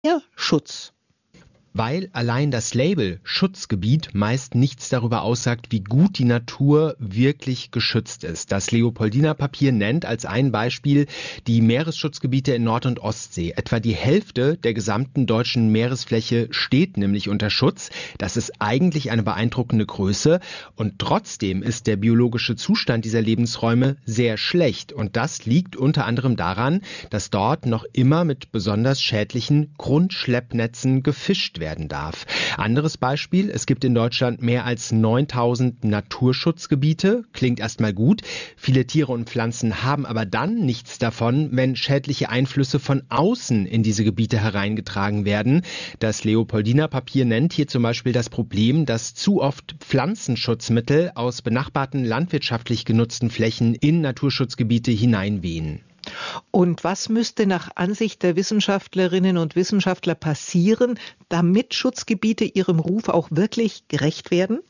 Schutz? Weil allein das Label Schutzgebiet meist nichts darüber aussagt, wie gut die Natur wirklich geschützt ist. Das Leopoldiner Papier nennt als ein Beispiel die Meeresschutzgebiete in Nord- und Ostsee. Etwa die Hälfte der gesamten deutschen Meeresfläche steht nämlich unter Schutz. Das ist eigentlich eine beeindruckende Größe. Und trotzdem ist der biologische Zustand dieser Lebensräume sehr schlecht. Und das liegt unter anderem daran, dass dort noch immer mit besonders schädlichen Grundschleppnetzen gefischt werden darf. Anderes Beispiel, es gibt in Deutschland mehr als 9000 Naturschutzgebiete. Klingt erstmal gut. Viele Tiere und Pflanzen haben aber dann nichts davon, wenn schädliche Einflüsse von außen in diese Gebiete hereingetragen werden. Das Leopoldiner Papier nennt hier zum Beispiel das Problem, dass zu oft Pflanzenschutzmittel aus benachbarten landwirtschaftlich genutzten Flächen in Naturschutzgebiete hineinwehen. Und was müsste nach Ansicht der Wissenschaftlerinnen und Wissenschaftler passieren, damit Schutzgebiete ihrem Ruf auch wirklich gerecht werden?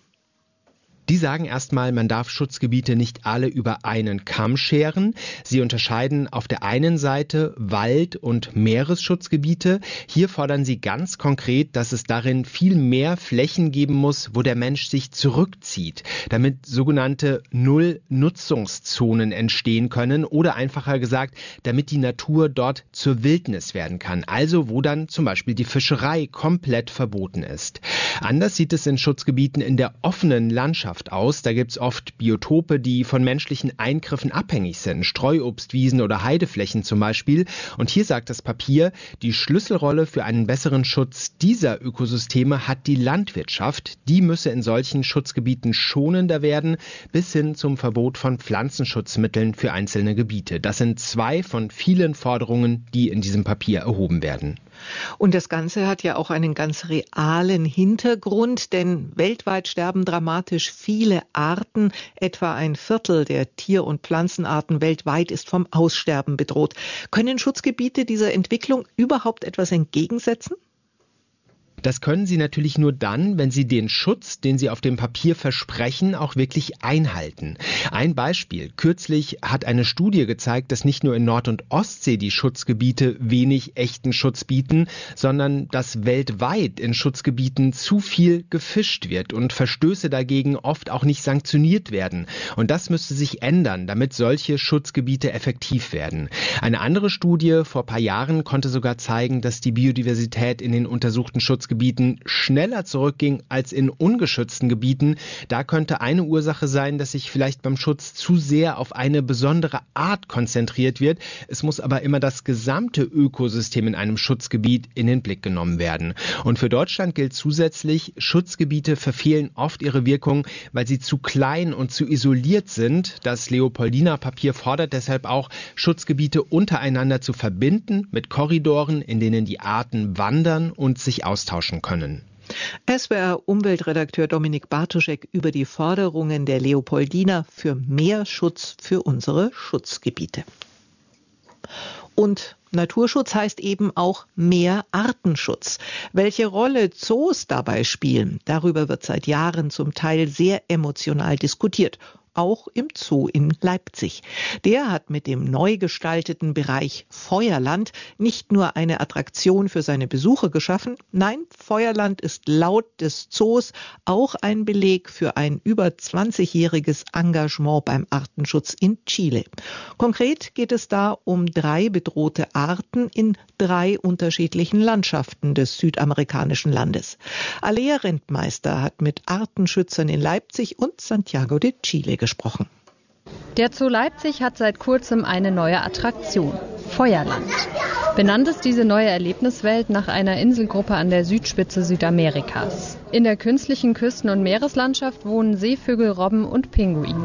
Die sagen erstmal, man darf Schutzgebiete nicht alle über einen Kamm scheren. Sie unterscheiden auf der einen Seite Wald- und Meeresschutzgebiete. Hier fordern sie ganz konkret, dass es darin viel mehr Flächen geben muss, wo der Mensch sich zurückzieht, damit sogenannte Null-Nutzungszonen entstehen können oder einfacher gesagt, damit die Natur dort zur Wildnis werden kann. Also wo dann zum Beispiel die Fischerei komplett verboten ist. Anders sieht es in Schutzgebieten in der offenen Landschaft aus. Da gibt es oft Biotope, die von menschlichen Eingriffen abhängig sind. Streuobstwiesen oder Heideflächen zum Beispiel. Und hier sagt das Papier, die Schlüsselrolle für einen besseren Schutz dieser Ökosysteme hat die Landwirtschaft. Die müsse in solchen Schutzgebieten schonender werden, bis hin zum Verbot von Pflanzenschutzmitteln für einzelne Gebiete. Das sind zwei von vielen Forderungen, die in diesem Papier erhoben werden. Und das Ganze hat ja auch einen ganz realen Hintergrund, denn weltweit sterben dramatisch viele Arten. Etwa ein Viertel der Tier- und Pflanzenarten weltweit ist vom Aussterben bedroht. Können Schutzgebiete dieser Entwicklung überhaupt etwas entgegensetzen? Das können sie natürlich nur dann, wenn sie den Schutz, den sie auf dem Papier versprechen, auch wirklich einhalten. Ein Beispiel. Kürzlich hat eine Studie gezeigt, dass nicht nur in Nord- und Ostsee die Schutzgebiete wenig echten Schutz bieten, sondern dass weltweit in Schutzgebieten zu viel gefischt wird und Verstöße dagegen oft auch nicht sanktioniert werden. Und das müsste sich ändern, damit solche Schutzgebiete effektiv werden. Eine andere Studie vor ein paar Jahren konnte sogar zeigen, dass die Biodiversität in den untersuchten Schutzgebieten schneller zurückging als in ungeschützten Gebieten. Da könnte eine Ursache sein, dass sich vielleicht beim Schutz zu sehr auf eine besondere Art konzentriert wird. Es muss aber immer das gesamte Ökosystem in einem Schutzgebiet in den Blick genommen werden. Und für Deutschland gilt zusätzlich, Schutzgebiete verfehlen oft ihre Wirkung, weil sie zu klein und zu isoliert sind. Das Leopoldiner Papier fordert deshalb auch, Schutzgebiete untereinander zu verbinden mit Korridoren, in denen die Arten wandern und sich austauschen können. SWR-Umweltredakteur Dominik Bartoschek über die Forderungen der Leopoldiner für mehr Schutz für unsere Schutzgebiete. Und Naturschutz heißt eben auch mehr Artenschutz. Welche Rolle Zoos dabei spielen, darüber wird seit Jahren zum Teil sehr emotional diskutiert. Auch im Zoo in Leipzig. Der hat mit dem neu gestalteten Bereich Feuerland nicht nur eine Attraktion für seine Besucher geschaffen, nein, Feuerland ist laut des Zoos auch ein Beleg für ein über 20-jähriges Engagement beim Artenschutz in Chile. Konkret geht es da um 3 bedrohte Arten in 3 unterschiedlichen Landschaften des südamerikanischen Landes. Alea Rentmeister hat mit Artenschützern in Leipzig und Santiago de Chile gesprochen. Der Zoo Leipzig hat seit kurzem eine neue Attraktion, Feuerland. Benannt ist diese neue Erlebniswelt nach einer Inselgruppe an der Südspitze Südamerikas. In der künstlichen Küsten- und Meereslandschaft wohnen Seevögel, Robben und Pinguine.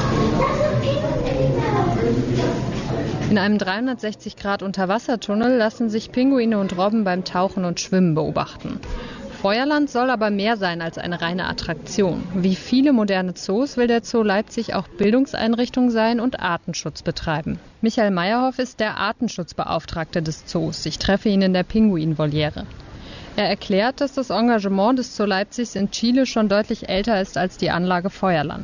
In einem 360-Grad-Unterwassertunnel lassen sich Pinguine und Robben beim Tauchen und Schwimmen beobachten. Feuerland soll aber mehr sein als eine reine Attraktion. Wie viele moderne Zoos will der Zoo Leipzig auch Bildungseinrichtung sein und Artenschutz betreiben. Michael Meyerhoff ist der Artenschutzbeauftragte des Zoos. Ich treffe ihn in der Pinguinvoliere. Er erklärt, dass das Engagement des Zoo Leipzigs in Chile schon deutlich älter ist als die Anlage Feuerland.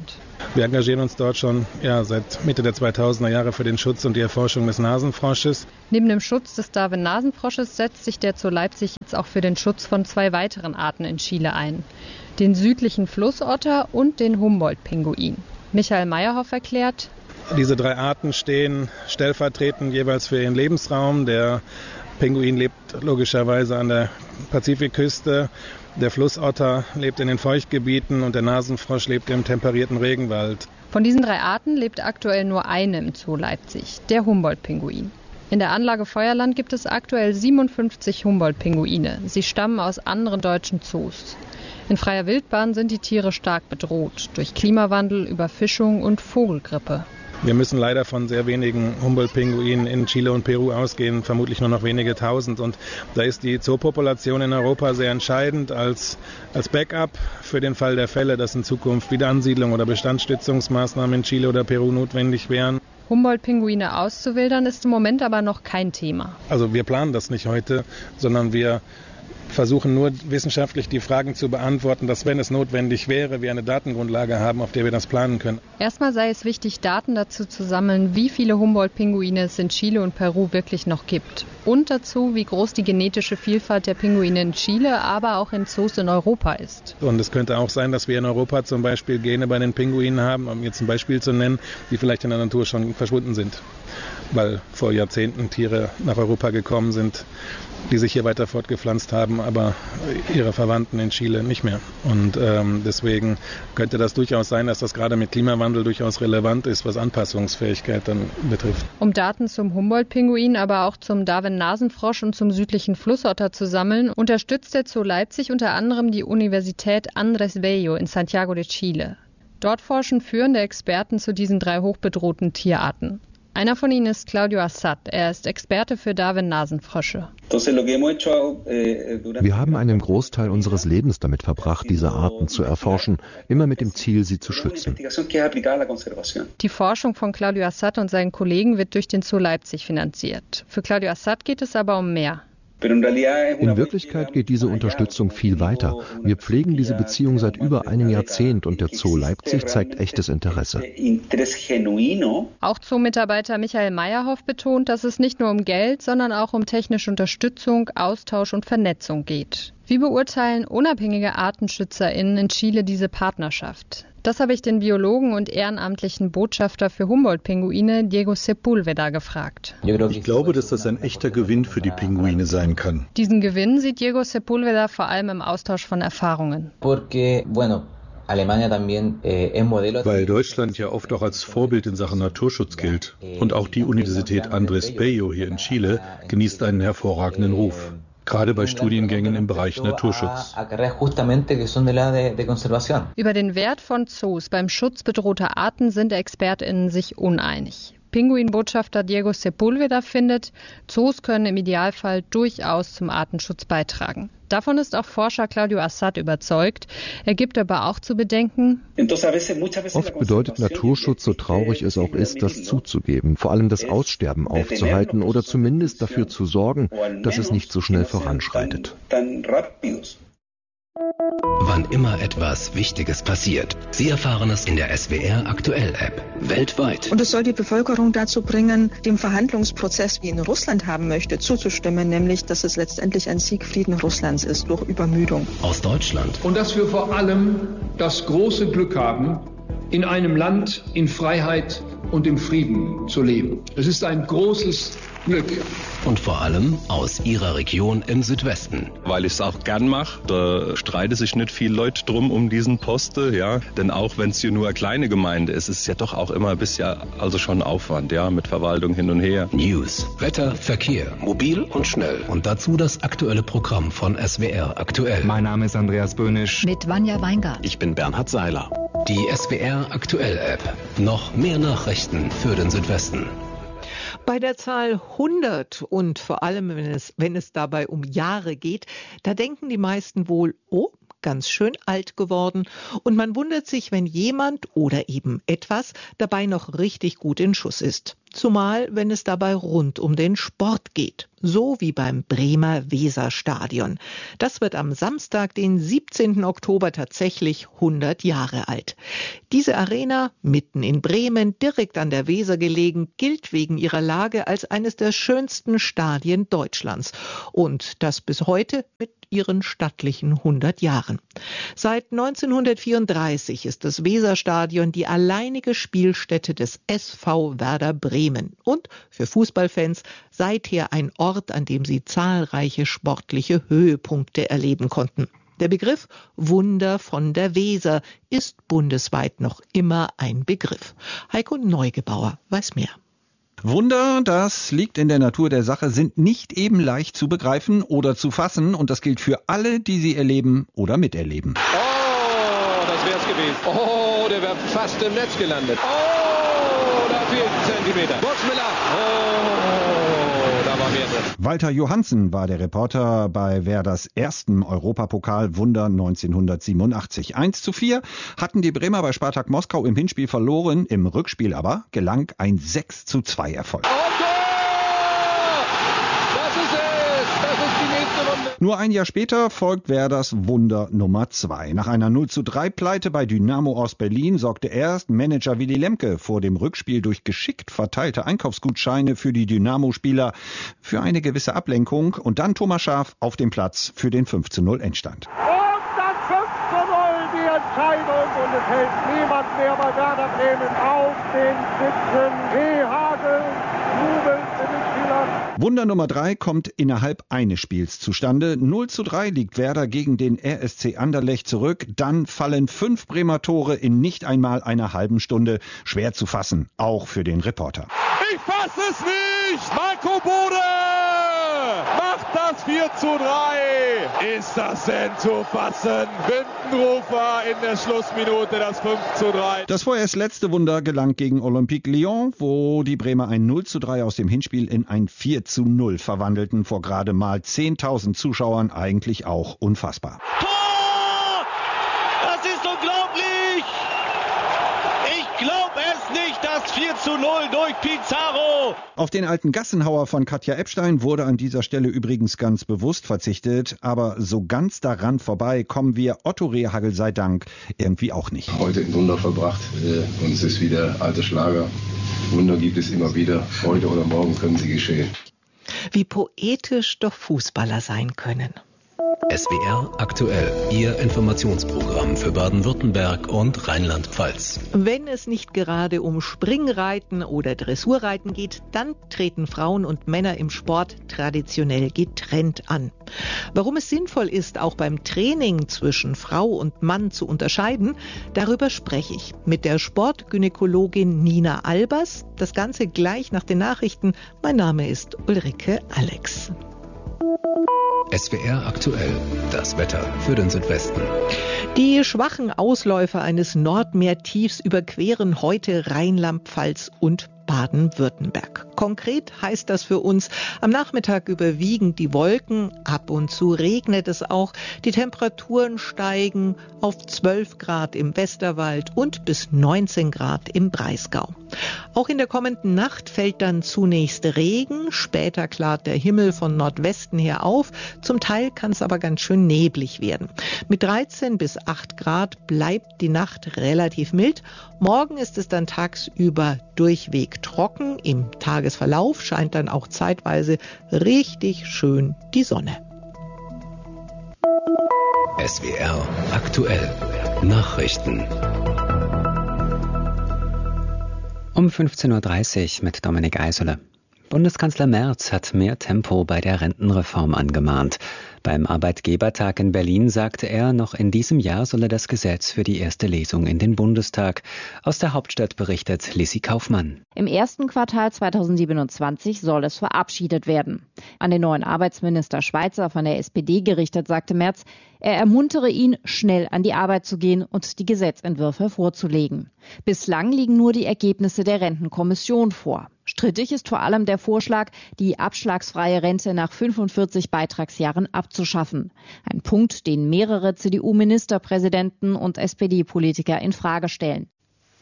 Wir engagieren uns dort schon seit Mitte der 2000er Jahre für den Schutz und die Erforschung des Nasenfrosches. Neben dem Schutz des Darwin-Nasenfrosches setzt sich der Zoo Leipzig jetzt auch für den Schutz von 2 weiteren Arten in Chile ein. Den südlichen Flussotter und den Humboldt-Pinguin. Michael Meyerhoff erklärt: Diese 3 Arten stehen stellvertretend jeweils für ihren Lebensraum. Der Pinguin lebt logischerweise an der Pazifikküste, der Flussotter lebt in den Feuchtgebieten und der Nasenfrosch lebt im temperierten Regenwald. Von diesen 3 Arten lebt aktuell nur eine im Zoo Leipzig, der Humboldt-Pinguin. In der Anlage Feuerland gibt es aktuell 57 Humboldt-Pinguine. Sie stammen aus anderen deutschen Zoos. In freier Wildbahn sind die Tiere stark bedroht, durch Klimawandel, Überfischung und Vogelgrippe. Wir müssen leider von sehr wenigen Humboldt-Pinguinen in Chile und Peru ausgehen, vermutlich nur noch wenige tausend. Und da ist die Zoopopulation in Europa sehr entscheidend als Backup für den Fall der Fälle, dass in Zukunft Wiederansiedlung oder Bestandsstützungsmaßnahmen in Chile oder Peru notwendig wären. Humboldt-Pinguine auszuwildern ist im Moment aber noch kein Thema. Also wir planen das nicht heute, sondern wir versuchen nur wissenschaftlich die Fragen zu beantworten, dass, wenn es notwendig wäre, wir eine Datengrundlage haben, auf der wir das planen können. Erstmal sei es wichtig, Daten dazu zu sammeln, wie viele Humboldt-Pinguine es in Chile und Peru wirklich noch gibt. Und dazu, wie groß die genetische Vielfalt der Pinguine in Chile, aber auch in Zoos in Europa ist. Und es könnte auch sein, dass wir in Europa zum Beispiel Gene bei den Pinguinen haben, um jetzt ein Beispiel zu nennen, die vielleicht in der Natur schon verschwunden sind, weil vor Jahrzehnten Tiere nach Europa gekommen sind, die sich hier weiter fortgepflanzt haben, aber ihre Verwandten in Chile nicht mehr. Und deswegen könnte das durchaus sein, dass das gerade mit Klimawandel durchaus relevant ist, was Anpassungsfähigkeit dann betrifft. Um Daten zum Humboldt-Pinguin, aber auch zum Darwin-Nasenfrosch und zum südlichen Flussotter zu sammeln, unterstützt der Zoo Leipzig unter anderem die Universität Andrés Bello in Santiago de Chile. Dort forschen führende Experten zu diesen 3 hochbedrohten Tierarten. Einer von ihnen ist Claudio Assad. Er ist Experte für Darwin-Nasenfrösche. Wir haben einen Großteil unseres Lebens damit verbracht, diese Arten zu erforschen, immer mit dem Ziel, sie zu schützen. Die Forschung von Claudio Assad und seinen Kollegen wird durch den Zoo Leipzig finanziert. Für Claudio Assad geht es aber um mehr. In Wirklichkeit geht diese Unterstützung viel weiter. Wir pflegen diese Beziehung seit über einem Jahrzehnt und der Zoo Leipzig zeigt echtes Interesse. Auch Zoo-Mitarbeiter Michael Meyerhoff betont, dass es nicht nur um Geld, sondern auch um technische Unterstützung, Austausch und Vernetzung geht. Wie beurteilen unabhängige ArtenschützerInnen in Chile diese Partnerschaft? Das habe ich den Biologen und ehrenamtlichen Botschafter für Humboldt-Pinguine Diego Sepúlveda gefragt. Ich glaube, dass das ein echter Gewinn für die Pinguine sein kann. Diesen Gewinn sieht Diego Sepúlveda vor allem im Austausch von Erfahrungen. Weil Deutschland ja oft auch als Vorbild in Sachen Naturschutz gilt. Und auch die Universität Andrés Bello hier in Chile genießt einen hervorragenden Ruf. Gerade bei Studiengängen im Bereich Naturschutz. Über den Wert von Zoos beim Schutz bedrohter Arten sind ExpertInnen sich uneinig. Pinguinbotschafter Diego Sepúlveda findet, Zoos können im Idealfall durchaus zum Artenschutz beitragen. Davon ist auch Forscher Claudio Assad überzeugt. Er gibt aber auch zu bedenken: Oft bedeutet Naturschutz, so traurig es auch ist, das zuzugeben, vor allem das Aussterben aufzuhalten oder zumindest dafür zu sorgen, dass es nicht so schnell voranschreitet. Wann immer etwas Wichtiges passiert, Sie erfahren es in der SWR Aktuell App. Weltweit. Und es soll die Bevölkerung dazu bringen, dem Verhandlungsprozess, wie ihn Russland haben möchte, zuzustimmen, nämlich, dass es letztendlich ein Siegfrieden Russlands ist durch Übermüdung. Aus Deutschland. Und dass wir vor allem das große Glück haben, in einem Land in Freiheit und im Frieden zu leben. Es ist ein großes Glück. Und vor allem aus Ihrer Region im Südwesten. Weil ich es auch gern mache, da streiten sich nicht viele Leute drum um diesen Posten, ja. Denn auch wenn es hier nur eine kleine Gemeinde ist, ist es ja doch auch immer ein bisschen, also schon Aufwand, ja, mit Verwaltung hin und her. News, Wetter, Verkehr, mobil und schnell. Und dazu das aktuelle Programm von SWR Aktuell. Mein Name ist Andreas Böhnisch. Mit Vanja Weingart. Ich bin Bernhard Seiler. Die SWR Aktuell App. Noch mehr Nachrichten für den Südwesten. Bei der Zahl 100 und vor allem, wenn es dabei um Jahre geht, da denken die meisten wohl, oh, ganz schön alt geworden. Und man wundert sich, wenn jemand oder eben etwas dabei noch richtig gut in Schuss ist. Zumal, wenn es dabei rund um den Sport geht. So wie beim Bremer Weserstadion. Das wird am Samstag, den 17. Oktober, tatsächlich 100 Jahre alt. Diese Arena, mitten in Bremen, direkt an der Weser gelegen, gilt wegen ihrer Lage als eines der schönsten Stadien Deutschlands. Und das bis heute mit ihren stattlichen 100 Jahren. Seit 1934 ist das Weserstadion die alleinige Spielstätte des SV Werder Bremen und für Fußballfans seither ein Ort, an dem sie zahlreiche sportliche Höhepunkte erleben konnten. Der Begriff Wunder von der Weser ist bundesweit noch immer ein Begriff. Heiko Neugebauer weiß mehr. Wunder, das liegt in der Natur der Sache, sind nicht eben leicht zu begreifen oder zu fassen. Und das gilt für alle, die sie erleben oder miterleben. Oh, das wär's gewesen. Oh, der wäre fast im Netz gelandet. Oh, da fehlt ein Zentimeter. Butzmüller. Oh, da war mehr drin. Walter Johansen war der Reporter bei Werders ersten Europapokal-Wunder 1987. 1:4 hatten die Bremer bei Spartak Moskau im Hinspiel verloren. Im Rückspiel aber gelang ein 6:2 Erfolg. Nur ein Jahr später folgt Werders Wunder Nummer 2. Nach einer 0:3-Pleite bei Dynamo Ost-Berlin sorgte erst Manager Willy Lemke vor dem Rückspiel durch geschickt verteilte Einkaufsgutscheine für die Dynamo-Spieler für eine gewisse Ablenkung und dann Thomas Schaaf auf dem Platz für den 5:0 Endstand. Und dann 5:0 die Entscheidung und es hält niemand mehr bei Werder Bremen auf den Sitzen. Rehagel jubelt für den Spieler. Wunder Nummer 3 kommt innerhalb eines Spiels zustande. 0:3 liegt Werder gegen den RSC Anderlecht zurück. Dann fallen 5 Bremer Tore in nicht einmal einer halben Stunde. Schwer zu fassen, auch für den Reporter. Ich fasse es nicht! Marco Bode macht das 4:3. Ist das denn zu fassen? Windenrufer in der Schlussminute das 5:3. Das vorerst letzte Wunder gelang gegen Olympique Lyon, wo die Bremer ein 0:3 aus dem Hinspiel in ein 4:0 verwandelten. Vor gerade mal 10.000 Zuschauern, eigentlich auch unfassbar. Tor! Das ist unglaublich! Ich glaube es nicht, das 4:0 durch Pizarro! Auf den alten Gassenhauer von Katja Epstein wurde an dieser Stelle übrigens ganz bewusst verzichtet. Aber so ganz daran vorbei kommen wir, Otto Rehagel sei Dank, irgendwie auch nicht. Heute ein Wunder vollbracht und es ist wieder alter Schlager. Wunder gibt es immer wieder. Heute oder morgen können sie geschehen. Wie poetisch doch Fußballer sein können. SWR aktuell, Ihr Informationsprogramm für Baden-Württemberg und Rheinland-Pfalz. Wenn es nicht gerade um Springreiten oder Dressurreiten geht, dann treten Frauen und Männer im Sport traditionell getrennt an. Warum es sinnvoll ist, auch beim Training zwischen Frau und Mann zu unterscheiden, darüber spreche ich mit der Sportgynäkologin Nina Albers. Das Ganze gleich nach den Nachrichten. Mein Name ist Ulrike Alex. SWR aktuell, das Wetter für den Südwesten. Die schwachen Ausläufer eines Nordmeertiefs überqueren heute Rheinland-Pfalz und Baden-Württemberg. Konkret heißt das für uns, am Nachmittag überwiegen die Wolken, ab und zu regnet es auch, die Temperaturen steigen auf 12 Grad im Westerwald und bis 19 Grad im Breisgau. Auch in der kommenden Nacht fällt dann zunächst Regen, später klart der Himmel von Nordwesten her auf, zum Teil kann es aber ganz schön neblig werden. Mit 13 bis 8 Grad bleibt die Nacht relativ mild. Morgen ist es dann tagsüber durchweg trocken. Im Tagesverlauf scheint dann auch zeitweise richtig schön die Sonne. SWR aktuell. Nachrichten. Um 15:30 Uhr mit Dominik Eisele. Bundeskanzler Merz hat mehr Tempo bei der Rentenreform angemahnt. Beim Arbeitgebertag in Berlin sagte er, noch in diesem Jahr solle das Gesetz für die erste Lesung in den Bundestag. Aus der Hauptstadt berichtet Lissi Kaufmann. Im ersten Quartal 2027 soll es verabschiedet werden. An den neuen Arbeitsminister Schweizer von der SPD gerichtet sagte Merz, er ermuntere ihn, schnell an die Arbeit zu gehen und die Gesetzentwürfe vorzulegen. Bislang liegen nur die Ergebnisse der Rentenkommission vor. Strittig ist vor allem der Vorschlag, die abschlagsfreie Rente nach 45 Beitragsjahren abzuschaffen. Ein Punkt, den mehrere CDU-Ministerpräsidenten und SPD-Politiker in Frage stellen.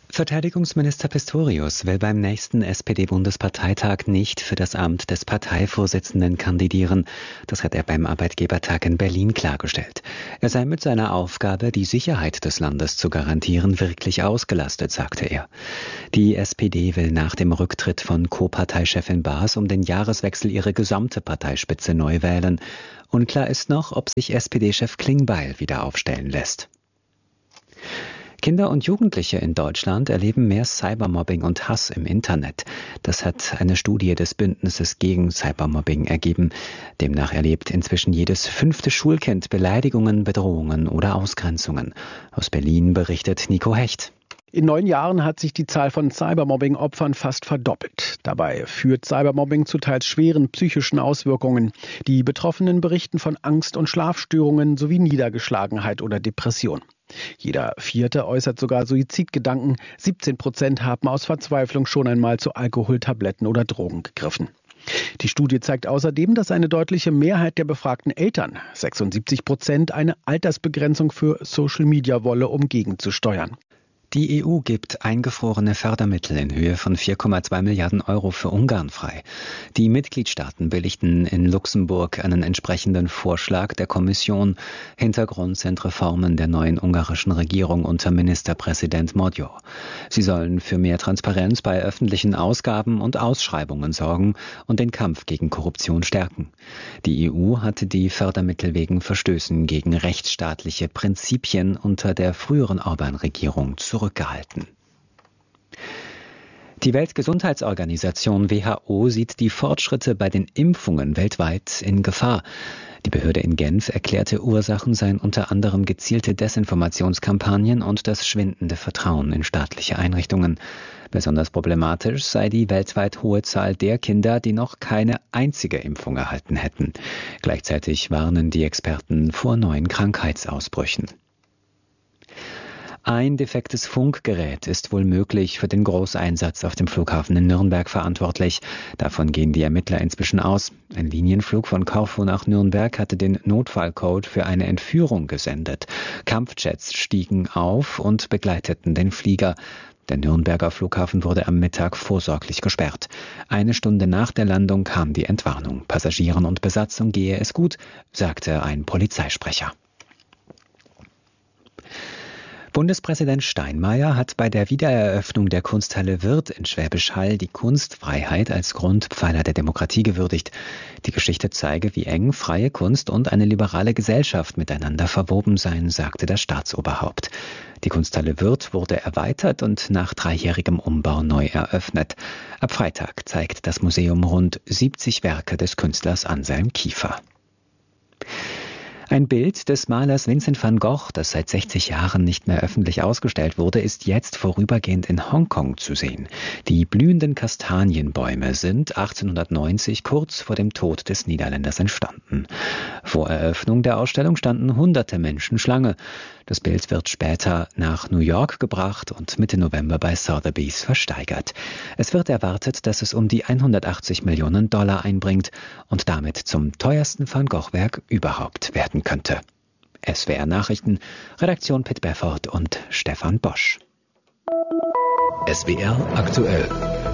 Verteidigungsminister Pistorius will beim nächsten SPD-Bundesparteitag nicht für das Amt des Parteivorsitzenden kandidieren. Das hat er beim Arbeitgebertag in Berlin klargestellt. Er sei mit seiner Aufgabe, die Sicherheit des Landes zu garantieren, wirklich ausgelastet, sagte er. Die SPD will nach dem Rücktritt von Co-Parteichefin Baas um den Jahreswechsel ihre gesamte Parteispitze neu wählen. Unklar ist noch, ob sich SPD-Chef Klingbeil wieder aufstellen lässt. Kinder und Jugendliche in Deutschland erleben mehr Cybermobbing und Hass im Internet. Das hat eine Studie des Bündnisses gegen Cybermobbing ergeben. Demnach erlebt inzwischen jedes 5. Schulkind Beleidigungen, Bedrohungen oder Ausgrenzungen. Aus Berlin berichtet Nico Hecht. In 9 Jahren hat sich die Zahl von Cybermobbing-Opfern fast verdoppelt. Dabei führt Cybermobbing zu teils schweren psychischen Auswirkungen. Die Betroffenen berichten von Angst- und Schlafstörungen sowie Niedergeschlagenheit oder Depression. Jeder 4. äußert sogar Suizidgedanken. 17% haben aus Verzweiflung schon einmal zu Alkohol, Tabletten oder Drogen gegriffen. Die Studie zeigt außerdem, dass eine deutliche Mehrheit der befragten Eltern, 76%, eine Altersbegrenzung für Social Media wolle, um gegenzusteuern. Die EU gibt eingefrorene Fördermittel in Höhe von 4,2 Milliarden Euro für Ungarn frei. Die Mitgliedstaaten billigten in Luxemburg einen entsprechenden Vorschlag der Kommission. Hintergrund sind Reformen der neuen ungarischen Regierung unter Ministerpräsident Magyar. Sie sollen für mehr Transparenz bei öffentlichen Ausgaben und Ausschreibungen sorgen und den Kampf gegen Korruption stärken. Die EU hatte die Fördermittel wegen Verstößen gegen rechtsstaatliche Prinzipien unter der früheren Orbán-Regierung zurückgehalten. Die Weltgesundheitsorganisation WHO sieht die Fortschritte bei den Impfungen weltweit in Gefahr. Die Behörde in Genf erklärte, Ursachen seien unter anderem gezielte Desinformationskampagnen und das schwindende Vertrauen in staatliche Einrichtungen. Besonders problematisch sei die weltweit hohe Zahl der Kinder, die noch keine einzige Impfung erhalten hätten. Gleichzeitig warnen die Experten vor neuen Krankheitsausbrüchen. Ein defektes Funkgerät ist wohl möglich für den Großeinsatz auf dem Flughafen in Nürnberg verantwortlich. Davon gehen die Ermittler inzwischen aus. Ein Linienflug von Korfu nach Nürnberg hatte den Notfallcode für eine Entführung gesendet. Kampfjets stiegen auf und begleiteten den Flieger. Der Nürnberger Flughafen wurde am Mittag vorsorglich gesperrt. 1 Stunde nach der Landung kam die Entwarnung. Passagieren und Besatzung gehe es gut, sagte ein Polizeisprecher. Bundespräsident Steinmeier hat bei der Wiedereröffnung der Kunsthalle Wirth in Schwäbisch Hall die Kunstfreiheit als Grundpfeiler der Demokratie gewürdigt. Die Geschichte zeige, wie eng freie Kunst und eine liberale Gesellschaft miteinander verwoben seien, sagte das Staatsoberhaupt. Die Kunsthalle Wirth wurde erweitert und nach 3-jährigem Umbau neu eröffnet. Ab Freitag zeigt das Museum rund 70 Werke des Künstlers Anselm Kiefer. Ein Bild des Malers Vincent van Gogh, das seit 60 Jahren nicht mehr öffentlich ausgestellt wurde, ist jetzt vorübergehend in Hongkong zu sehen. Die blühenden Kastanienbäume sind 1890 kurz vor dem Tod des Niederländers entstanden. Vor Eröffnung der Ausstellung standen hunderte Menschen Schlange. Das Bild wird später nach New York gebracht und Mitte November bei Sotheby's versteigert. Es wird erwartet, dass es um die 180 Millionen Dollar einbringt und damit zum teuersten Van Gogh-Werk überhaupt werden könnte. SWR Nachrichten, Redaktion Pitt Beffert und Stefan Bosch. SWR aktuell.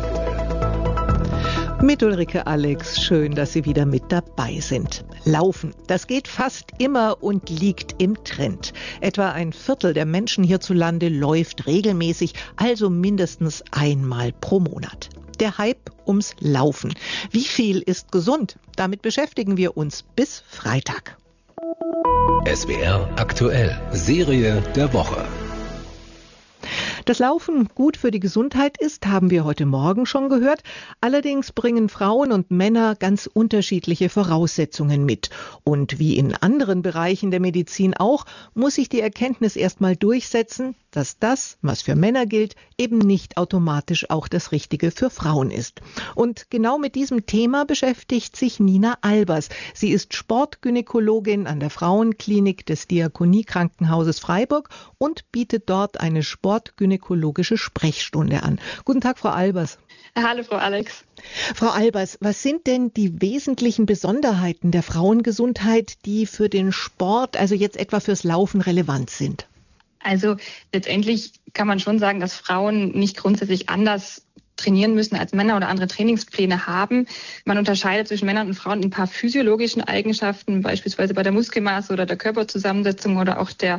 Mit Ulrike Alex, schön, dass Sie wieder mit dabei sind. Laufen, das geht fast immer und liegt im Trend. Etwa 1/4 der Menschen hierzulande läuft regelmäßig, also mindestens einmal pro Monat. Der Hype ums Laufen. Wie viel ist gesund? Damit beschäftigen wir uns bis Freitag. SWR aktuell, Serie der Woche. Dass Laufen gut für die Gesundheit ist, haben wir heute Morgen schon gehört. Allerdings bringen Frauen und Männer ganz unterschiedliche Voraussetzungen mit. Und wie in anderen Bereichen der Medizin auch, muss sich die Erkenntnis erstmal durchsetzen, dass das, was für Männer gilt, eben nicht automatisch auch das Richtige für Frauen ist. Und genau mit diesem Thema beschäftigt sich Nina Albers. Sie ist Sportgynäkologin an der Frauenklinik des Diakonie-Krankenhauses Freiburg und bietet dort eine sportgynäkologische Sprechstunde an. Guten Tag, Frau Albers. Hallo, Frau Alex. Frau Albers, was sind denn die wesentlichen Besonderheiten der Frauengesundheit, die für den Sport, also jetzt etwa fürs Laufen, relevant sind? Also letztendlich kann man schon sagen, dass Frauen nicht grundsätzlich anders trainieren müssen als Männer oder andere Trainingspläne haben. Man unterscheidet zwischen Männern und Frauen in ein paar physiologischen Eigenschaften, beispielsweise bei der Muskelmasse oder der Körperzusammensetzung oder auch der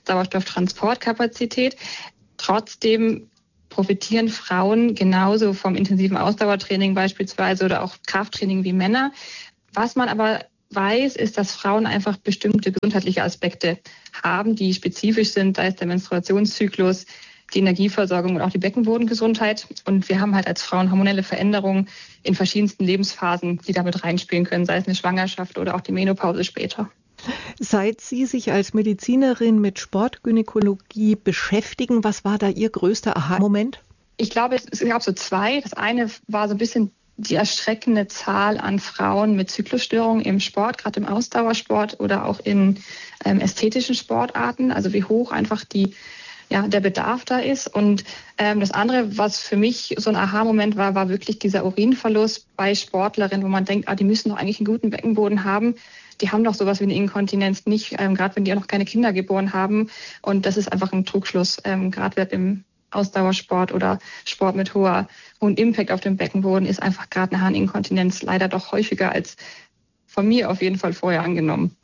Sauerstofftransportkapazität. Trotzdem profitieren Frauen genauso vom intensiven Ausdauertraining beispielsweise oder auch Krafttraining wie Männer. Was man aber weiß, ist, dass Frauen einfach bestimmte gesundheitliche Aspekte haben, die spezifisch sind, sei es der Menstruationszyklus, die Energieversorgung und auch die Beckenbodengesundheit. Und wir haben halt als Frauen hormonelle Veränderungen in verschiedensten Lebensphasen, die damit reinspielen können, sei es eine Schwangerschaft oder auch die Menopause später. Seit Sie sich als Medizinerin mit Sportgynäkologie beschäftigen, was war da Ihr größter Aha-Moment? Ich glaube, es gab so zwei. Das eine war so ein bisschen die erschreckende Zahl an Frauen mit Zyklusstörungen im Sport, gerade im Ausdauersport oder auch in ästhetischen Sportarten. Also wie hoch einfach der Bedarf da ist. Und das andere, was für mich so ein Aha-Moment war wirklich dieser Urinverlust bei Sportlerinnen, wo man denkt, die müssen doch eigentlich einen guten Beckenboden haben. Die haben doch sowas wie eine Inkontinenz nicht, gerade wenn die auch noch keine Kinder geboren haben. Und das ist einfach ein Trugschluss, gerade im Ausdauersport oder Sport mit hohen Impact auf dem Beckenboden ist einfach gerade eine Harninkontinenz leider doch häufiger als von mir auf jeden Fall vorher angenommen.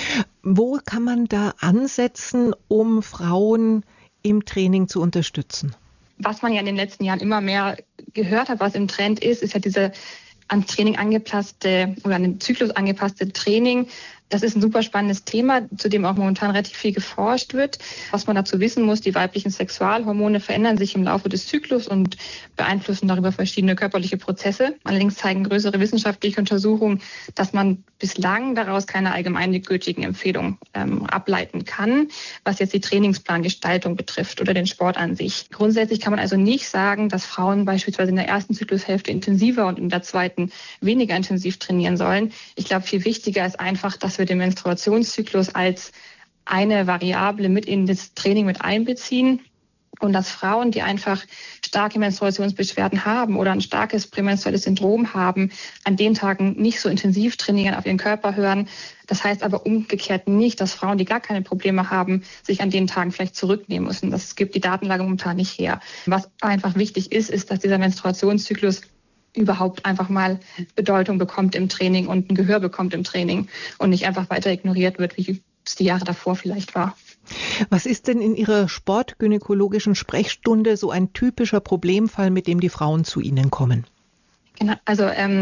Wo kann man da ansetzen, um Frauen im Training zu unterstützen? Was man ja in den letzten Jahren immer mehr gehört hat, was im Trend ist ja diese an Training angepasste oder an den Zyklus angepasste Training. Das ist ein super spannendes Thema, zu dem auch momentan relativ viel geforscht wird. Was man dazu wissen muss, die weiblichen Sexualhormone verändern sich im Laufe des Zyklus und beeinflussen darüber verschiedene körperliche Prozesse. Allerdings zeigen größere wissenschaftliche Untersuchungen, dass man bislang daraus keine allgemeingültigen Empfehlungen ableiten kann, was jetzt die Trainingsplangestaltung betrifft oder den Sport an sich. Grundsätzlich kann man also nicht sagen, dass Frauen beispielsweise in der ersten Zyklushälfte intensiver und in der zweiten weniger intensiv trainieren sollen. Ich glaube, viel wichtiger ist einfach, dass wir den Menstruationszyklus als eine Variable mit in das Training mit einbeziehen und dass Frauen, die einfach starke Menstruationsbeschwerden haben oder ein starkes prämenstruelles Syndrom haben, an den Tagen nicht so intensiv trainieren, auf ihren Körper hören. Das heißt aber umgekehrt nicht, dass Frauen, die gar keine Probleme haben, sich an den Tagen vielleicht zurücknehmen müssen. Das gibt die Datenlage momentan nicht her. Was einfach wichtig ist, dass dieser Menstruationszyklus überhaupt einfach mal Bedeutung bekommt im Training und ein Gehör bekommt im Training und nicht einfach weiter ignoriert wird, wie es die Jahre davor vielleicht war. Was ist denn in Ihrer sportgynäkologischen Sprechstunde so ein typischer Problemfall, mit dem die Frauen zu Ihnen kommen? Genau, also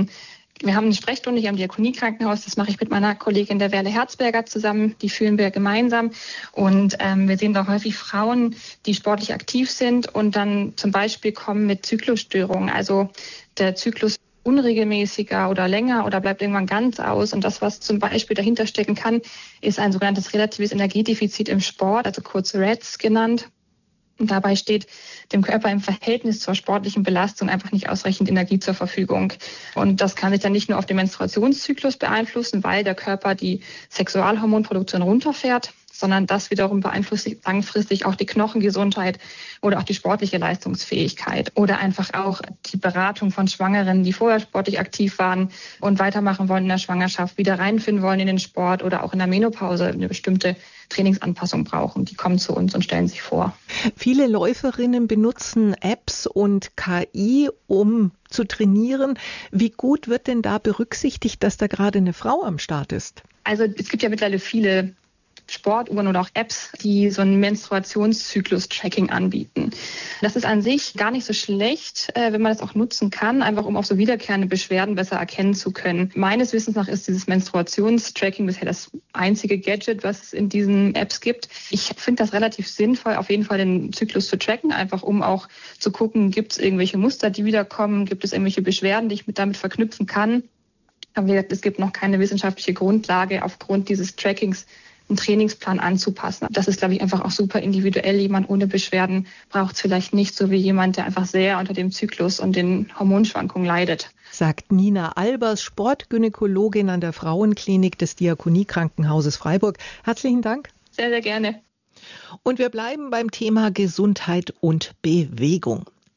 wir haben eine Sprechstunde hier am Diakoniekrankenhaus, das mache ich mit meiner Kollegin der Werle Herzberger zusammen, die führen wir gemeinsam und wir sehen da häufig Frauen, die sportlich aktiv sind und dann zum Beispiel kommen mit Zyklusstörungen, also der Zyklus unregelmäßiger oder länger oder bleibt irgendwann ganz aus. Und das, was zum Beispiel dahinter stecken kann, ist ein sogenanntes relatives Energiedefizit im Sport, also kurz REDS genannt. Und dabei steht dem Körper im Verhältnis zur sportlichen Belastung einfach nicht ausreichend Energie zur Verfügung. Und das kann sich dann nicht nur auf den Menstruationszyklus beeinflussen, weil der Körper die Sexualhormonproduktion runterfährt, sondern das wiederum beeinflusst langfristig auch die Knochengesundheit oder auch die sportliche Leistungsfähigkeit oder einfach auch die Beratung von Schwangeren, die vorher sportlich aktiv waren und weitermachen wollen in der Schwangerschaft, wieder reinfinden wollen in den Sport oder auch in der Menopause eine bestimmte Trainingsanpassung brauchen. Die kommen zu uns und stellen sich vor. Viele Läuferinnen benutzen Apps und KI, um zu trainieren. Wie gut wird denn da berücksichtigt, dass da gerade eine Frau am Start ist? Also es gibt ja mittlerweile viele Sportuhren oder auch Apps, die so ein Menstruationszyklus-Tracking anbieten. Das ist an sich gar nicht so schlecht, wenn man das auch nutzen kann, einfach um auch so wiederkehrende Beschwerden besser erkennen zu können. Meines Wissens nach ist dieses Menstruationstracking bisher das einzige Gadget, was es in diesen Apps gibt. Ich finde das relativ sinnvoll, auf jeden Fall den Zyklus zu tracken, einfach um auch zu gucken, gibt es irgendwelche Muster, die wiederkommen, gibt es irgendwelche Beschwerden, die ich damit verknüpfen kann. Aber wie gesagt, es gibt noch keine wissenschaftliche Grundlage aufgrund dieses Trackings einen Trainingsplan anzupassen. Das ist, glaube ich, einfach auch super individuell. Jemand ohne Beschwerden braucht es vielleicht nicht, so wie jemand, der einfach sehr unter dem Zyklus und den Hormonschwankungen leidet. Sagt Nina Albers, Sportgynäkologin an der Frauenklinik des Diakoniekrankenhauses Freiburg. Herzlichen Dank. Sehr, sehr gerne. Und wir bleiben beim Thema Gesundheit und Bewegung.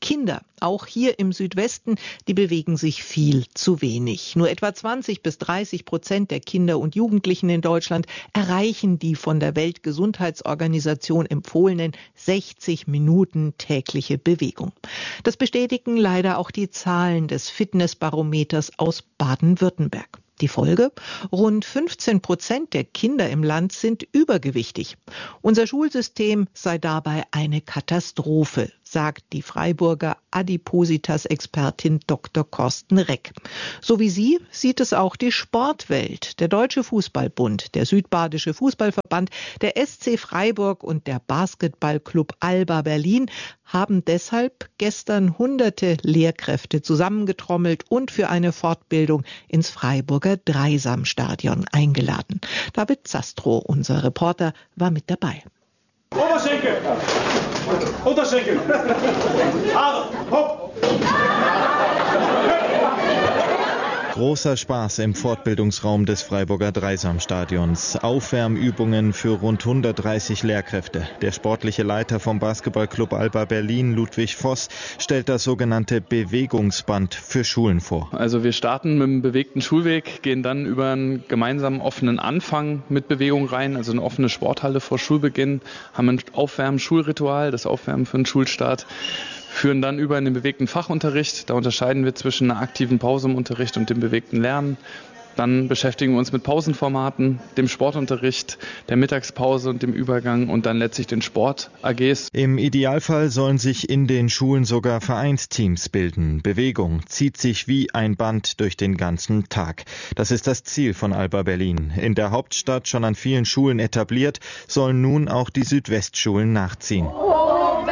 Kinder, auch hier im Südwesten, die bewegen sich viel zu wenig. Nur etwa 20-30% der Kinder und Jugendlichen in Deutschland erreichen die von der Weltgesundheitsorganisation empfohlenen 60 Minuten tägliche Bewegung. Das bestätigen leider auch die Zahlen des Fitnessbarometers aus Baden-Württemberg. Die Folge? Rund 15% der Kinder im Land sind übergewichtig. Unser Schulsystem sei dabei eine Katastrophe, sagt die Freiburger Adipositas-Expertin Dr. Korsten Reck. So wie sie sieht es auch die Sportwelt. Der Deutsche Fußballbund, der Südbadische Fußballverband, der SC Freiburg und der Basketballclub Alba Berlin haben deshalb gestern hunderte Lehrkräfte zusammengetrommelt und für eine Fortbildung ins Freiburger Dreisamstadion eingeladen. David Zastrow, unser Reporter, war mit dabei. Oberschenkel! Unterschenkel! Haare! Hopp! Großer Spaß im Fortbildungsraum des Freiburger Dreisamstadions. Aufwärmübungen für rund 130 Lehrkräfte. Der sportliche Leiter vom Basketballclub Alba Berlin, Ludwig Voss, stellt das sogenannte Bewegungsband für Schulen vor. Also wir starten mit einem bewegten Schulweg, gehen dann über einen gemeinsamen offenen Anfang mit Bewegung rein, also eine offene Sporthalle vor Schulbeginn, haben ein Aufwärmen-Schulritual, das Aufwärmen für den Schulstart, führen dann über in den bewegten Fachunterricht. Da unterscheiden wir zwischen einer aktiven Pause im Unterricht und dem bewegten Lernen. Dann beschäftigen wir uns mit Pausenformaten, dem Sportunterricht, der Mittagspause und dem Übergang und dann letztlich den Sport-AGs. Im Idealfall sollen sich in den Schulen sogar Vereinsteams bilden. Bewegung zieht sich wie ein Band durch den ganzen Tag. Das ist das Ziel von Alba Berlin. In der Hauptstadt schon an vielen Schulen etabliert, sollen nun auch die Südwestschulen nachziehen. Oben,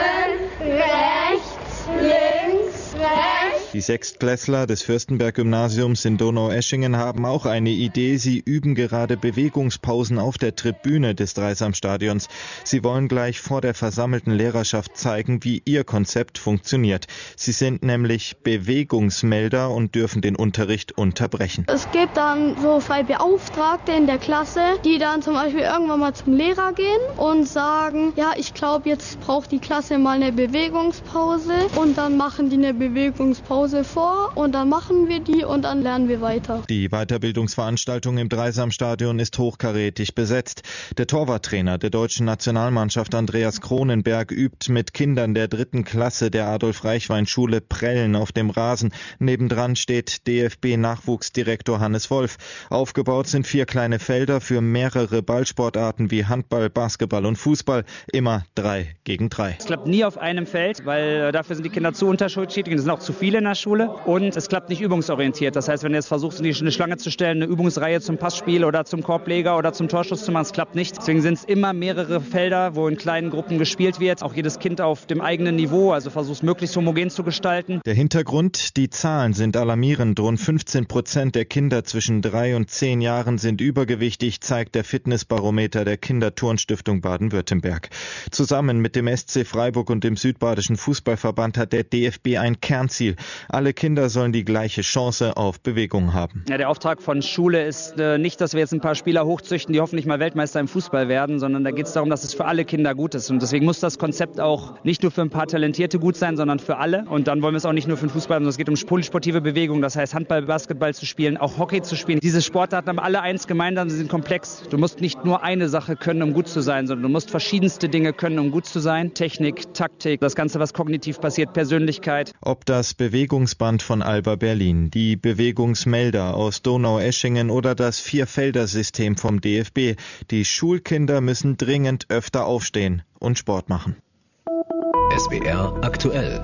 rechts, links, rechts. Die Sechstklässler des Fürstenberg-Gymnasiums in Donaueschingen haben auch eine Idee. Sie üben gerade Bewegungspausen auf der Tribüne des Dreisamstadions. Sie wollen gleich vor der versammelten Lehrerschaft zeigen, wie ihr Konzept funktioniert. Sie sind nämlich Bewegungsmelder und dürfen den Unterricht unterbrechen. Es gibt dann so zwei Beauftragte in der Klasse, die dann zum Beispiel irgendwann mal zum Lehrer gehen und sagen, ja, ich glaube, jetzt braucht die Klasse mal eine Bewegungspause, und dann machen die eine Bewegungspause vor und dann machen wir die und dann lernen wir weiter. Die Weiterbildungsveranstaltung im Dreisamstadion ist hochkarätig besetzt. Der Torwarttrainer der deutschen Nationalmannschaft Andreas Kronenberg übt mit Kindern der 3. Klasse der Adolf-Reichwein-Schule Prellen auf dem Rasen. Nebendran steht DFB-Nachwuchsdirektor Hannes Wolf. Aufgebaut sind 4 kleine Felder für mehrere Ballsportarten wie Handball, Basketball und Fußball. Immer 3 gegen 3. Es klappt nie auf einem Feld, weil dafür sind die Kinder zu unterschiedlich. Es sind auch zu viele in der Schule und es klappt nicht übungsorientiert. Das heißt, wenn du jetzt versuchst, eine Schlange zu stellen, eine Übungsreihe zum Passspiel oder zum Korbleger oder zum Torschuss zu machen, es klappt nicht. Deswegen sind es immer mehrere Felder, wo in kleinen Gruppen gespielt wird. Auch jedes Kind auf dem eigenen Niveau, also versuchst möglichst homogen zu gestalten. Der Hintergrund, die Zahlen sind alarmierend. Rund 15% der Kinder zwischen 3 und 10 Jahren sind übergewichtig, zeigt der Fitnessbarometer der Kinderturnstiftung Baden-Württemberg. Zusammen mit dem SC Freiburg und dem Südbadischen Fußballverband hat der DFB ein Kernziel. Alle Kinder sollen die gleiche Chance auf Bewegung haben. Ja, der Auftrag von Schule ist nicht, dass wir jetzt ein paar Spieler hochzüchten, die hoffentlich mal Weltmeister im Fußball werden, sondern da geht es darum, dass es für alle Kinder gut ist. Und deswegen muss das Konzept auch nicht nur für ein paar Talentierte gut sein, sondern für alle. Und dann wollen wir es auch nicht nur für den Fußball, sondern es geht um polysportive Bewegung. Das heißt, Handball, Basketball zu spielen, auch Hockey zu spielen. Diese Sportarten haben alle eins gemeinsam, sie sind komplex. Du musst nicht nur eine Sache können, um gut zu sein, sondern du musst verschiedenste Dinge können, um gut zu sein. Technik, Taktik, das Ganze, was kognitiv passiert, Persönlichkeit. Ob das Bewegungsband von Alba Berlin, die Bewegungsmelder aus Donaueschingen oder das Vierfelder-System vom DFB. Die Schulkinder müssen dringend öfter aufstehen und Sport machen. SWR aktuell.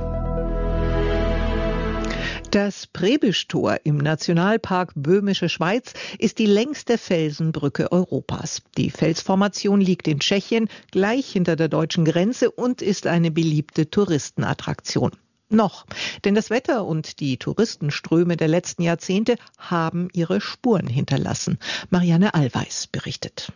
Das Prebisch-Tor im Nationalpark Böhmische Schweiz ist die längste Felsenbrücke Europas. Die Felsformation liegt in Tschechien, gleich hinter der deutschen Grenze, und ist eine beliebte Touristenattraktion. Noch, denn das Wetter und die Touristenströme der letzten Jahrzehnte haben ihre Spuren hinterlassen. Marianne Allweis berichtet.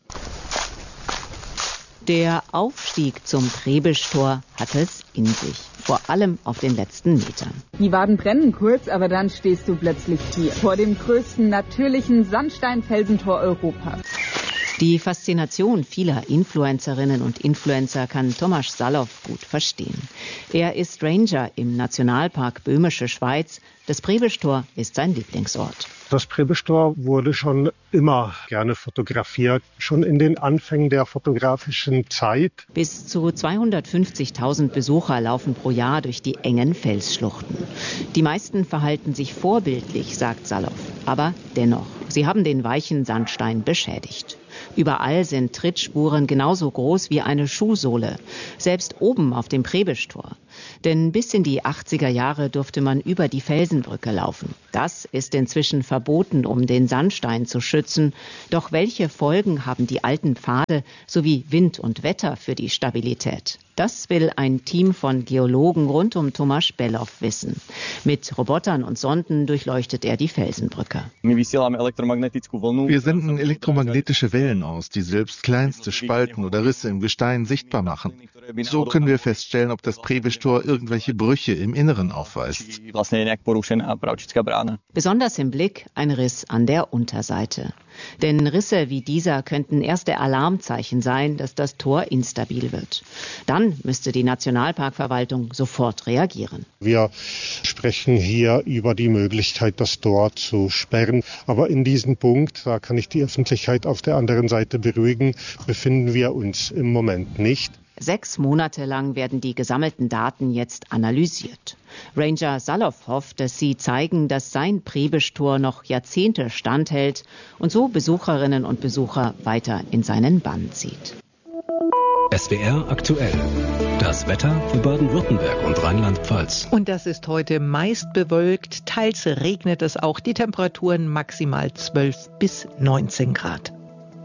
Der Aufstieg zum Prebisch-Tor hat es in sich, vor allem auf den letzten Metern. Die Waden brennen kurz, aber dann stehst du plötzlich hier, vor dem größten natürlichen Sandsteinfelsentor Europas. Die Faszination vieler Influencerinnen und Influencer kann Tomasz Salow gut verstehen. Er ist Ranger im Nationalpark Böhmische Schweiz. Das Prebischtor ist sein Lieblingsort. Das Prebischtor wurde schon immer gerne fotografiert, schon in den Anfängen der fotografischen Zeit. Bis zu 250.000 Besucher laufen pro Jahr durch die engen Felsschluchten. Die meisten verhalten sich vorbildlich, sagt Salow. Aber dennoch, sie haben den weichen Sandstein beschädigt. Überall sind Trittspuren genauso groß wie eine Schuhsohle, selbst oben auf dem Prebischtor. Denn bis in die 80er Jahre durfte man über die Felsenbrücke laufen. Das ist inzwischen verboten, um den Sandstein zu schützen. Doch welche Folgen haben die alten Pfade sowie Wind und Wetter für die Stabilität? Das will ein Team von Geologen rund um Tomáš Below wissen. Mit Robotern und Sonden durchleuchtet er die Felsenbrücke. Wir senden elektromagnetische Wellen aus, die selbst kleinste Spalten oder Risse im Gestein sichtbar machen. So können wir feststellen, ob das Prebischtor irgendwelche Brüche im Inneren aufweist. Besonders im Blick ein Riss an der Unterseite. Denn Risse wie dieser könnten erste Alarmzeichen sein, dass das Tor instabil wird. Dann müsste die Nationalparkverwaltung sofort reagieren. Wir sprechen hier über die Möglichkeit, das Tor zu sperren. Aber in diesem Punkt, da kann ich die Öffentlichkeit auf der anderen Seite beruhigen, befinden wir uns im Moment nicht. 6 Monate lang werden die gesammelten Daten jetzt analysiert. Ranger Salow hofft, dass sie zeigen, dass sein Prebischtor noch Jahrzehnte standhält und so Besucherinnen und Besucher weiter in seinen Bann zieht. SWR aktuell. Das Wetter für Baden-Württemberg und Rheinland-Pfalz. Und das ist heute meist bewölkt, teils regnet es auch. Die Temperaturen maximal 12 bis 19 Grad.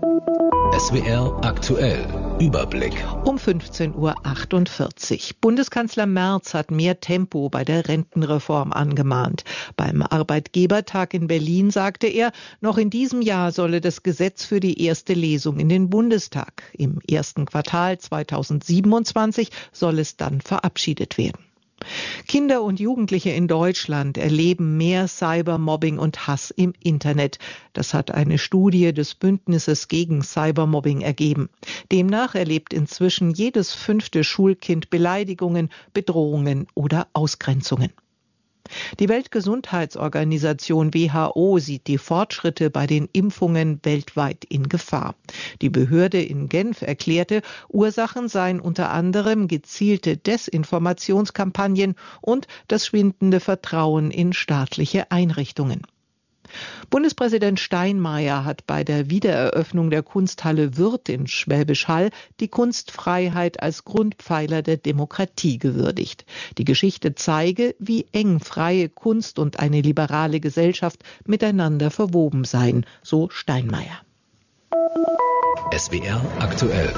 SWR aktuell. Überblick. Um 15:48 Uhr. Bundeskanzler Merz hat mehr Tempo bei der Rentenreform angemahnt. Beim Arbeitgebertag in Berlin sagte er, noch in diesem Jahr solle das Gesetz für die erste Lesung in den Bundestag. Im ersten Quartal 2027 soll es dann verabschiedet werden. Kinder und Jugendliche in Deutschland erleben mehr Cybermobbing und Hass im Internet. Das hat eine Studie des Bündnisses gegen Cybermobbing ergeben. Demnach erlebt inzwischen jedes 5. Schulkind Beleidigungen, Bedrohungen oder Ausgrenzungen. Die Weltgesundheitsorganisation WHO sieht die Fortschritte bei den Impfungen weltweit in Gefahr. Die Behörde in Genf erklärte, Ursachen seien unter anderem gezielte Desinformationskampagnen und das schwindende Vertrauen in staatliche Einrichtungen. Bundespräsident Steinmeier hat bei der Wiedereröffnung der Kunsthalle Würth in Schwäbisch Hall die Kunstfreiheit als Grundpfeiler der Demokratie gewürdigt. Die Geschichte zeige, wie eng freie Kunst und eine liberale Gesellschaft miteinander verwoben seien, so Steinmeier. SWR aktuell.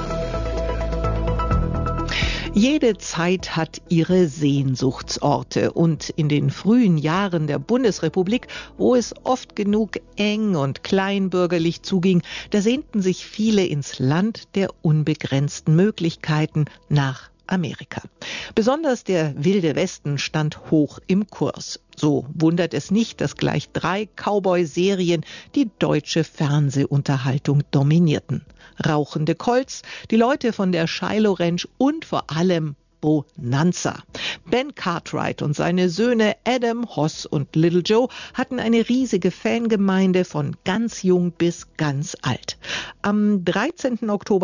Jede Zeit hat ihre Sehnsuchtsorte und in den frühen Jahren der Bundesrepublik, wo es oft genug eng und kleinbürgerlich zuging, da sehnten sich viele ins Land der unbegrenzten Möglichkeiten nach Amerika. Besonders der Wilde Westen stand hoch im Kurs. So wundert es nicht, dass gleich 3 Cowboy-Serien die deutsche Fernsehunterhaltung dominierten. Rauchende Colts, die Leute von der Shiloh Ranch und vor allem Bonanza. Ben Cartwright und seine Söhne Adam, Hoss und Little Joe hatten eine riesige Fangemeinde von ganz jung bis ganz alt. Am 13. Oktober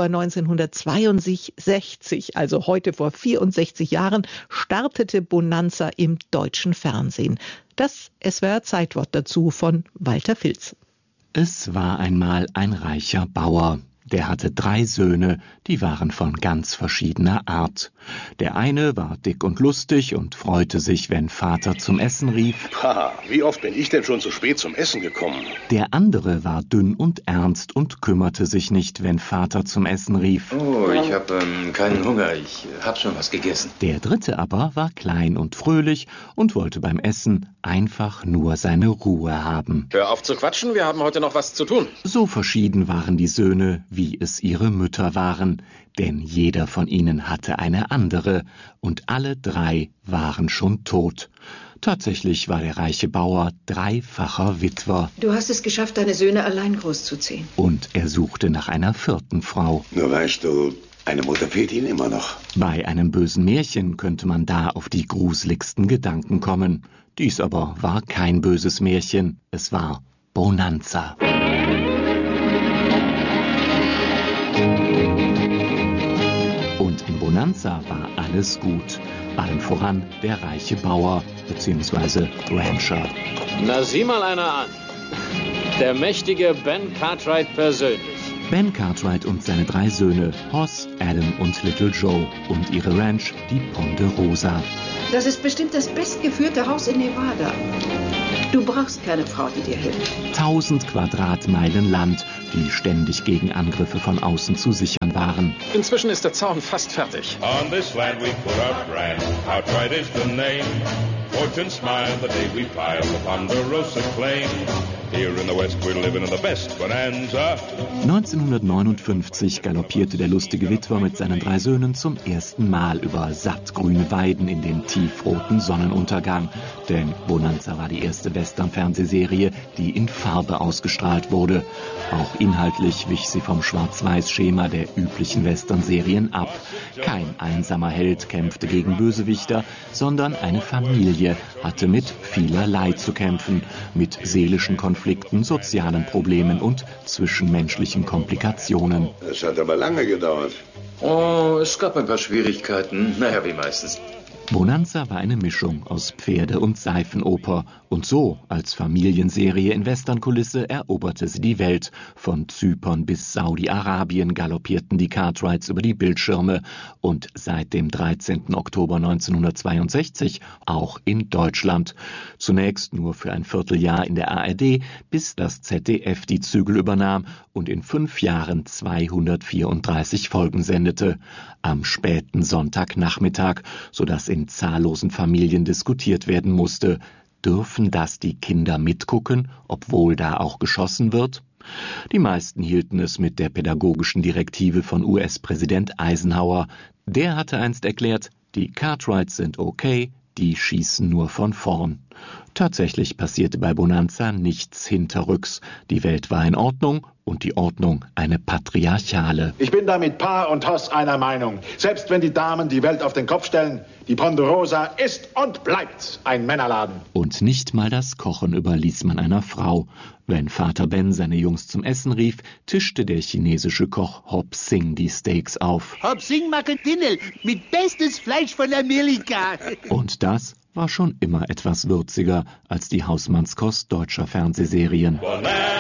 1962, also heute vor 64 Jahren, startete Bonanza im deutschen Fernsehen. Das SWR-Zeitwort dazu von Walter Filz. Es war einmal ein reicher Bauer. Der hatte 3 Söhne, die waren von ganz verschiedener Art. Der eine war dick und lustig und freute sich, wenn Vater zum Essen rief. Pah, wie oft bin ich denn schon zu spät zum Essen gekommen? Der andere war dünn und ernst und kümmerte sich nicht, wenn Vater zum Essen rief. Oh, ich habe keinen Hunger, ich habe schon was gegessen. Der dritte aber war klein und fröhlich und wollte beim Essen einfach nur seine Ruhe haben. Hör auf zu quatschen, wir haben heute noch was zu tun. So verschieden waren die Söhne, wie es ihre Mütter waren, denn jeder von ihnen hatte eine andere, und alle 3 waren schon tot. Tatsächlich war der reiche Bauer 3-facher Witwer. Du hast es geschafft, deine Söhne allein großzuziehen. Und er suchte nach einer 4. Frau. Nur weißt du, eine Mutter fehlt ihnen immer noch. Bei einem bösen Märchen könnte man da auf die gruseligsten Gedanken kommen. Dies aber war kein böses Märchen, es war Bonanza. Und in Bonanza war alles gut. Allem voran der reiche Bauer bzw. Rancher. Na, sieh mal einer an. Der mächtige Ben Cartwright persönlich. Ben Cartwright und seine 3 Söhne, Hoss, Adam und Little Joe, und ihre Ranch, die Ponderosa. Das ist bestimmt das bestgeführte Haus in Nevada. Du brauchst keine Frau, die dir hilft. 1000 Quadratmeilen Land, die ständig gegen Angriffe von außen zu sichern waren. Inzwischen ist der Zaun fast fertig. On this land we put our brand. Cartwright is the name. Fortune smile the day we file the Ponderosa claim. Here in the West we're living in the best bonanza. 1959 galoppierte der lustige Witwer mit seinen 3 Söhnen zum ersten Mal über sattgrüne Weiden in den tiefroten Sonnenuntergang. Denn Bonanza war die erste Western-Fernsehserie, die in Farbe ausgestrahlt wurde. Auch inhaltlich wich sie vom Schwarz-Weiß-Schema der üblichen Western-Serien ab. Kein einsamer Held kämpfte gegen Bösewichter, sondern eine Familie hatte mit vielerlei zu kämpfen. Mit seelischen Konflikten, sozialen Problemen und zwischenmenschlichen Komplikationen. Es hat aber lange gedauert. Oh, es gab ein paar Schwierigkeiten. Naja, wie meistens. Bonanza war eine Mischung aus Pferde- und Seifenoper. Und so, als Familienserie in Westernkulisse, eroberte sie die Welt. Von Zypern bis Saudi-Arabien galoppierten die Cartwrights über die Bildschirme. Und seit dem 13. Oktober 1962 auch in Deutschland. Zunächst nur für ein Vierteljahr in der ARD, bis das ZDF die Zügel übernahm und in 5 Jahren 234 Folgen sendete. Am späten Sonntagnachmittag, sodass in zahllosen Familien diskutiert werden musste. Dürfen das die Kinder mitgucken, obwohl da auch geschossen wird? Die meisten hielten es mit der pädagogischen Direktive von US-Präsident Eisenhower. Der hatte einst erklärt, die Cartwrights sind okay, die schießen nur von vorn. Tatsächlich passierte bei Bonanza nichts hinterrücks. Die Welt war in Ordnung und die Ordnung eine patriarchale. Ich bin da mit Pa und Hoss einer Meinung. Selbst wenn die Damen die Welt auf den Kopf stellen, die Ponderosa ist und bleibt ein Männerladen. Und nicht mal das Kochen überließ man einer Frau. Wenn Vater Ben seine Jungs zum Essen rief, tischte der chinesische Koch Hop Sing die Steaks auf. Hop Sing machen Dinnel mit bestes Fleisch von Amerika. Und das war schon immer etwas würziger als die Hausmannskost deutscher Fernsehserien.